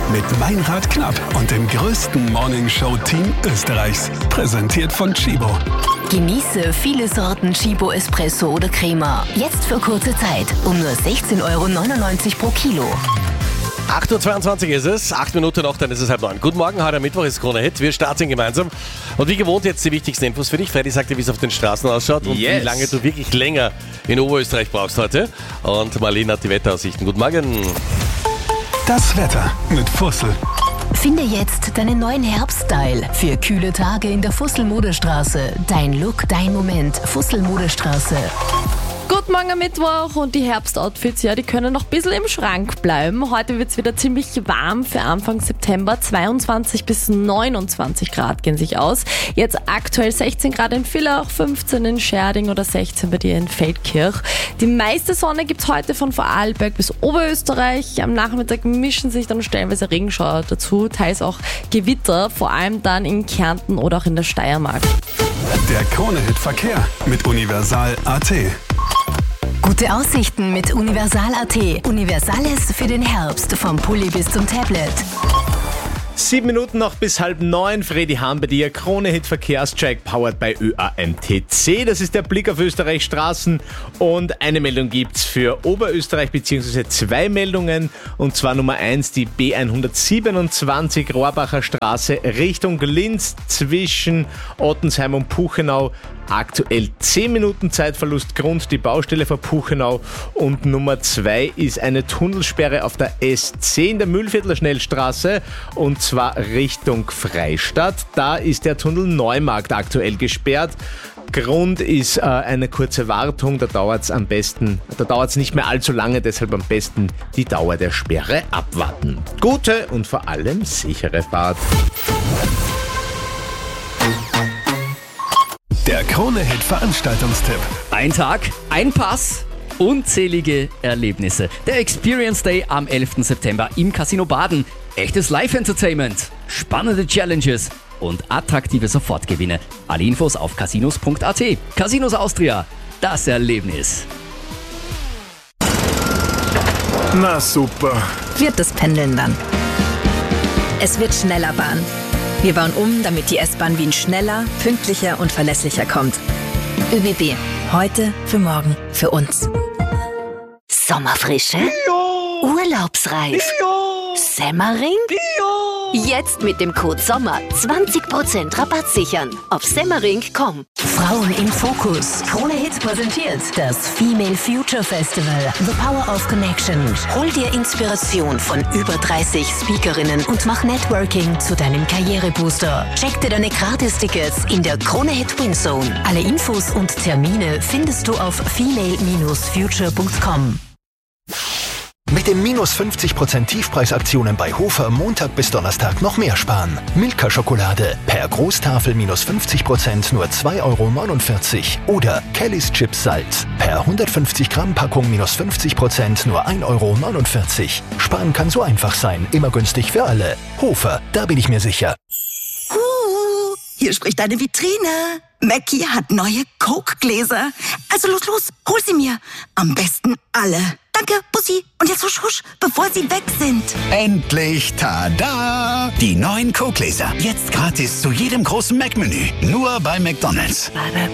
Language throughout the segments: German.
mit Meinrad Knapp und dem größten Morningshow-Team Österreichs. Präsentiert von Chibo. Genieße viele Sorten Chibo Espresso oder Crema. Jetzt für kurze Zeit um nur 16,99 € pro Kilo. 8.22 Uhr ist es, 8 Minuten noch, dann ist es 8:30. Guten Morgen, heute Mittwoch ist Krone Hit. Wir starten gemeinsam. Und wie gewohnt jetzt die wichtigsten Infos für dich. Freddy sagt dir, wie es auf den Straßen ausschaut und wie lange du wirklich länger in Oberösterreich brauchst heute. Und Marlene hat die Wetteraussichten. Guten Morgen. Das Wetter mit Fussel. Finde jetzt deinen neuen Herbststyle für kühle Tage in der Fussel-Modestraße. Dein Look, dein Moment. Fussel-Modestraße. Guten Morgen am Mittwoch und die Herbstoutfits, ja, die können noch ein bisschen im Schrank bleiben. Heute wird es wieder ziemlich warm für Anfang September. 22 bis 29 Grad gehen sich aus. Jetzt aktuell 16 Grad in Villach, 15 in Scherding oder 16 bei dir in Feldkirch. Die meiste Sonne gibt es heute von Vorarlberg bis Oberösterreich. Am Nachmittag mischen sich dann stellenweise Regenschauer dazu, teils auch Gewitter, vor allem dann in Kärnten oder auch in der Steiermark. Der Krone-Hit-Verkehr mit Universal.at. Gute Aussichten mit Universal.at. Universales für den Herbst, vom Pulli bis zum Tablet. 7 Minuten noch bis 8:30. Freddy Hahn bei dir. Krone-Hit Verkehrscheck powered by ÖAMTC. Das ist der Blick auf Österreichs Straßen. Und eine Meldung gibt's für Oberösterreich, beziehungsweise 2 Meldungen. Und zwar Nummer 1, die B127 Rohrbacher Straße Richtung Linz zwischen Ottensheim und Puchenau. Aktuell 10 Minuten Zeitverlust, Grund die Baustelle vor Puchenau. Und Nummer 2 ist eine Tunnelsperre auf der S10 der Mühlviertler Schnellstraße, und zwar Richtung Freistadt. Da ist der Tunnel Neumarkt aktuell gesperrt. Grund ist eine kurze Wartung, da dauert es nicht mehr allzu lange, deshalb am besten die Dauer der Sperre abwarten. Gute und vor allem sichere Fahrt. Der Krone-Hit-Veranstaltungstipp. Ein Tag, ein Pass, unzählige Erlebnisse. Der Experience Day am 11. September im Casino Baden. Echtes Live-Entertainment, spannende Challenges und attraktive Sofortgewinne. Alle Infos auf casinos.at. Casinos Austria, das Erlebnis. Na super. Wird das Pendeln dann. Es wird schneller Bahn. Wir bauen um, damit die S-Bahn Wien schneller, pünktlicher und verlässlicher kommt. ÖBB. Heute, für morgen, für uns. Sommerfrische? Ja. Urlaubsreif? Ja. Semmering? Ja. Jetzt mit dem Code SOMMER 20% Rabatt sichern auf semmering.com. Frauen im Fokus. Krone Hit präsentiert das Female Future Festival. The Power of Connection. Hol dir Inspiration von über 30 Speakerinnen und mach Networking zu deinem Karrierebooster. Check dir deine Gratis-Tickets in der Krone Hit Winzone. Alle Infos und Termine findest du auf female-future.com. Mit den minus 50% Tiefpreisaktionen bei Hofer Montag bis Donnerstag noch mehr sparen. Milka-Schokolade per Großtafel minus 50% nur 2,49 € oder Kellys Chips Salz per 150 Gramm Packung minus 50% nur 1,49 €. Sparen kann so einfach sein, immer günstig für alle. Hofer, da bin ich mir sicher. Hier spricht deine Vitrine. Mackie hat neue Coke-Gläser. Also los, hol sie mir. Am besten alle. Danke, Bussi. Und jetzt husch, husch, bevor sie weg sind. Endlich, tada! Die neuen Coke-Gläser. Jetzt gratis zu jedem großen Mac-Menü. Nur bei McDonald's.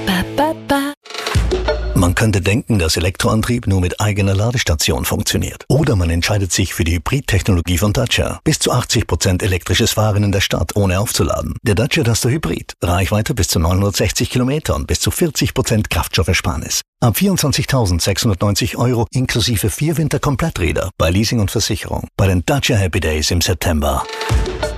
Man könnte denken, dass Elektroantrieb nur mit eigener Ladestation funktioniert. Oder man entscheidet sich für die Hybrid-Technologie von Dacia. Bis zu 80% elektrisches Fahren in der Stadt, ohne aufzuladen. Der Dacia Duster Hybrid. Reichweite bis zu 960 Kilometer und bis zu 40% Kraftstoffersparnis. Ab 24.690 € inklusive 4 Winterkompletträder bei Leasing und Versicherung. Bei den Dacia Happy Days im September.